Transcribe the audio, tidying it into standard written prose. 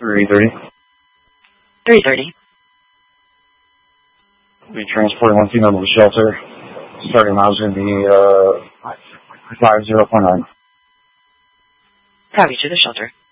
330. 330. We'll be transporting one female to the shelter. Starting miles going to be 50.9. Copy to the shelter.